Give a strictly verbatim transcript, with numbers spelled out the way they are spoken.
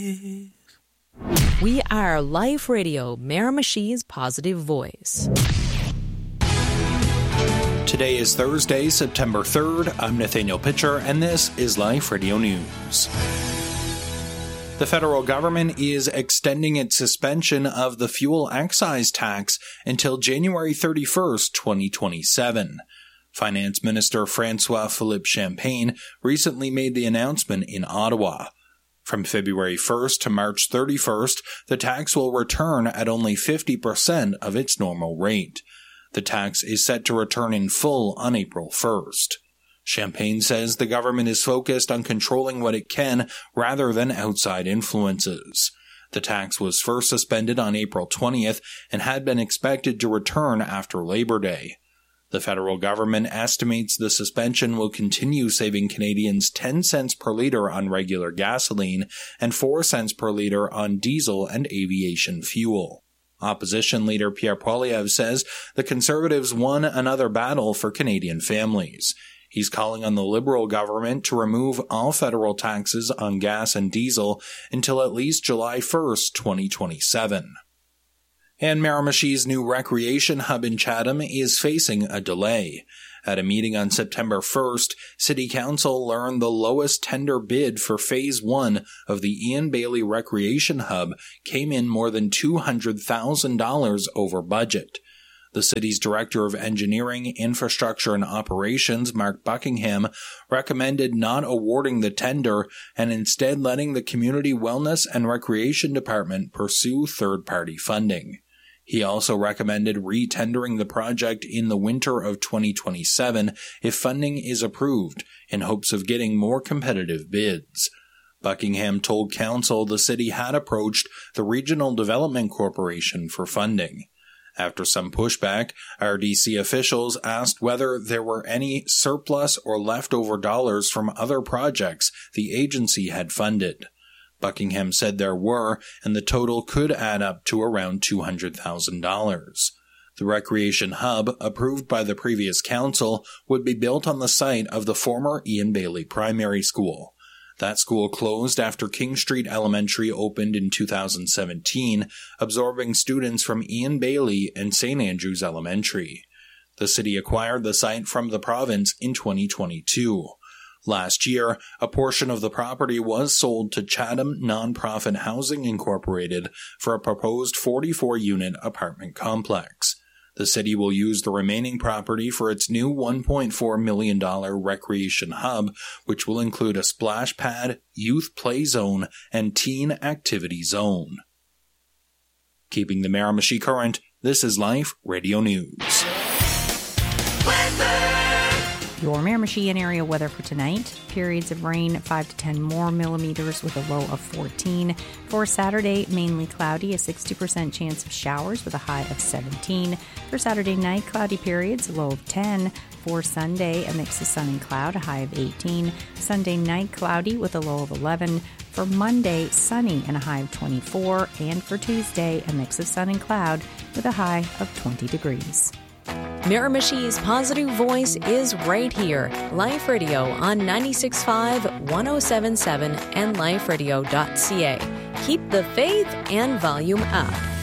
We are Life Radio, Miramichi's positive voice. Today is Thursday, September third. I'm Nathaniel Pitcher, and this is Life Radio News. The federal government is extending its suspension of the fuel excise tax until January thirty-first, twenty twenty-seven. Finance Minister François-Philippe Champagne recently made the announcement in Ottawa. From February first to March thirty-first, the tax will return at only fifty percent of its normal rate. The tax is set to return in full on April first. Champagne says the government is focused on controlling what it can rather than outside influences. The tax was first suspended on April twentieth and had been expected to return after Labor Day. The federal government estimates the suspension will continue saving Canadians ten cents per litre on regular gasoline and four cents per litre on diesel and aviation fuel. Opposition leader Pierre Poilievre says the Conservatives won another battle for Canadian families. He's calling on the Liberal government to remove all federal taxes on gas and diesel until at least July first, twenty twenty-seven. And Miramichi's new recreation hub in Chatham is facing a delay. At a meeting on September first, City Council learned the lowest tender bid for Phase one of the Ian Bailey Recreation Hub came in more than two hundred thousand dollars over budget. The city's Director of Engineering, Infrastructure and Operations, Mark Buckingham, recommended not awarding the tender and instead letting the Community Wellness and Recreation Department pursue third-party funding. He also recommended re-tendering the project in the winter of twenty twenty-seven if funding is approved, in hopes of getting more competitive bids. Buckingham told Council the city had approached the Regional Development Corporation for funding. After some pushback, R D C officials asked whether there were any surplus or leftover dollars from other projects the agency had funded. Buckingham said there were, and the total could add up to around two hundred thousand dollars. The Recreation Hub, approved by the previous council, would be built on the site of the former Ian Bailey Primary School. That school closed after King Street Elementary opened in two thousand seventeen, absorbing students from Ian Bailey and Saint Andrews Elementary. The city acquired the site from the province in twenty twenty-two. Last year, a portion of the property was sold to Chatham Nonprofit Housing Incorporated for a proposed forty-four unit apartment complex. The city will use the remaining property for its new one point four million dollars recreation hub, which will include a splash pad, youth play zone, and teen activity zone. Keeping the Miramichi current, this is Life Radio News. Your Miramichi and area weather for tonight. Periods of rain, five to ten more millimeters with a low of fourteen. For Saturday, mainly cloudy, a sixty percent chance of showers with a high of seventeen. For Saturday night, cloudy periods, a low of ten. For Sunday, a mix of sun and cloud, a high of eighteen. Sunday night, cloudy with a low of eleven. For Monday, sunny and a high of twenty-four. And for Tuesday, a mix of sun and cloud with a high of twenty degrees. Miramichi's positive voice is right here. Life Radio on ninety-six point five, one oh seven point seven, and life radio dot c a. Keep the faith and volume up.